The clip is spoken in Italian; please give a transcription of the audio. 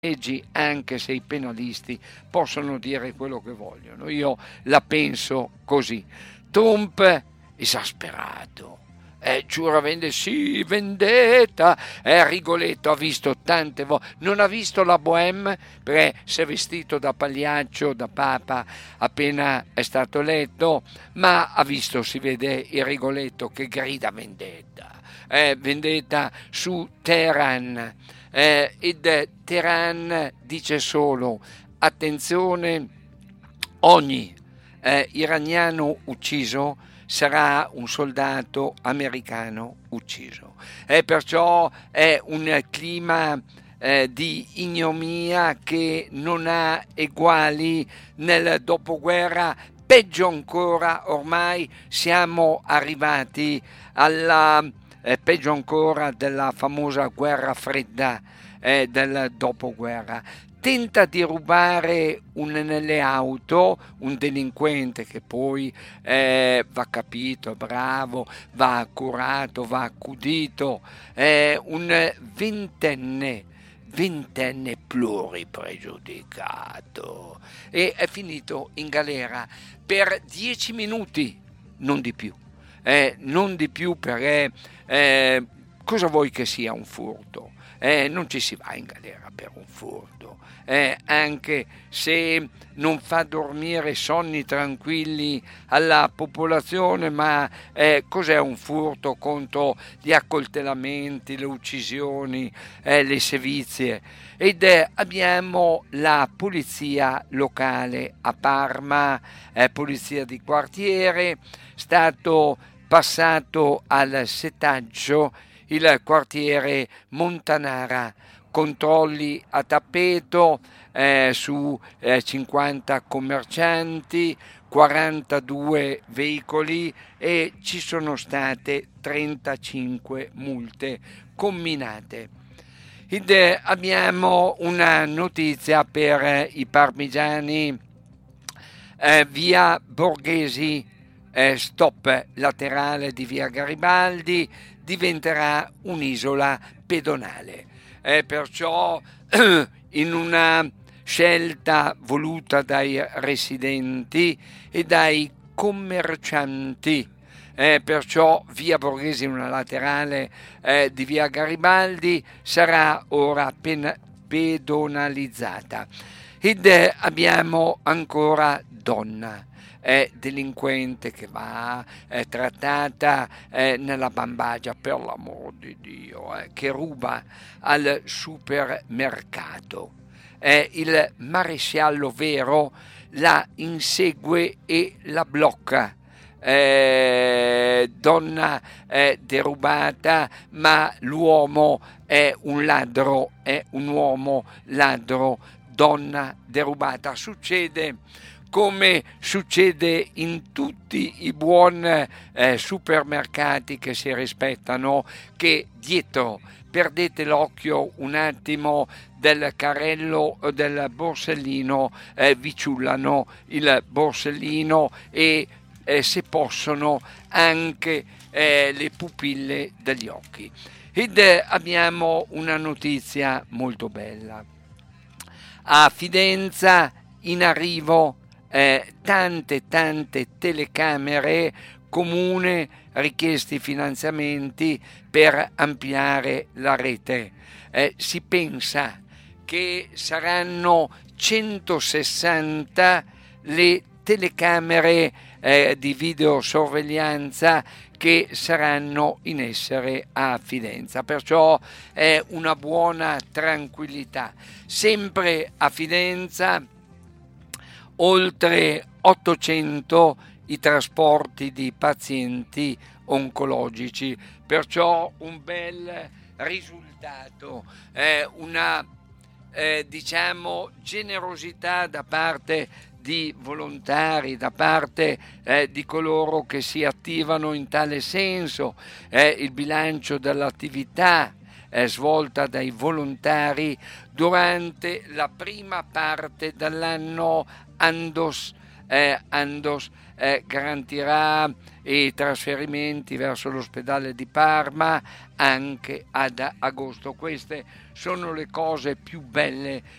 leggi, anche se i penalisti possono dire quello che vogliono. Io la penso così. Trump esasperato. Giura sì, vendetta. Rigoletto ha visto tante volte, non ha visto la Bohème perché si è vestito da pagliaccio, da papa appena è stato eletto, ma ha visto, si vede il Rigoletto che grida vendetta, vendetta su Teheran. Ed Teheran dice solo attenzione, ogni iraniano ucciso sarà un soldato americano ucciso. Perciò è un clima di ignominia che non ha eguali nel dopoguerra. Peggio ancora, ormai siamo arrivati alla peggio ancora della famosa guerra fredda del dopoguerra. Tenta di rubare nelle auto un delinquente che poi va capito, bravo, va curato, va accudito, un ventenne pluripregiudicato e è finito in galera per 10 minuti, non di più. Non di più perché cosa vuoi che sia un furto? Non ci si va in galera per un furto, anche se non fa dormire sonni tranquilli alla popolazione, ma cos'è un furto contro gli accoltellamenti, le uccisioni, le sevizie? Ed abbiamo la polizia locale a Parma, polizia di quartiere, stato passato al setaggio il quartiere Montanara, controlli a tappeto su 50 commercianti, 42 veicoli e ci sono state 35 multe comminate. Ed abbiamo una notizia per i parmigiani, via Borghesi, stop laterale di via Garibaldi diventerà un'isola pedonale. Perciò in una scelta voluta dai residenti e dai commercianti, perciò via Borghesi, una laterale di via Garibaldi, sarà ora pedonalizzata. Ed abbiamo ancora donna delinquente che va trattata nella bambagia, per l'amor di Dio, che ruba al supermercato. Il maresciallo vero la insegue e la blocca. Donna derubata, ma l'uomo è un ladro, è un uomo ladro, donna derubata. Succede come succede in tutti i buoni supermercati che si rispettano, che dietro perdete l'occhio un attimo del carrello o del borsellino, vi ciullano il borsellino e se possono anche le pupille degli occhi. Ed abbiamo una notizia molto bella. A Fidenza in arrivo tante telecamere, comune richiesti finanziamenti per ampliare la rete. Si pensa che saranno 160 le telecamere di videosorveglianza che saranno in essere a Fidenza, perciò è una buona tranquillità. Sempre a Fidenza oltre 800 i trasporti di pazienti oncologici, perciò un bel risultato, una diciamo generosità da parte di volontari, da parte di coloro che si attivano in tale senso. Il bilancio dell'attività svolta dai volontari durante la prima parte dell'anno Andos Andos garantirà i trasferimenti verso l'ospedale di Parma anche ad agosto. Queste sono le cose più belle